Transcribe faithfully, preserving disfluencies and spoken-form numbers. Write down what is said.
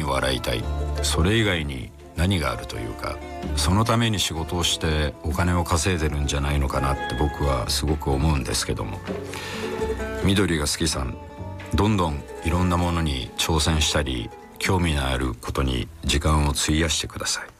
笑いたい、それ以外に何があるというか、そのために仕事をしてお金を稼いでるんじゃないのかなって僕はすごく思うんですけども、緑が好きさん、どんどんいろんなものに挑戦したり興味のあることに時間を費やしてください。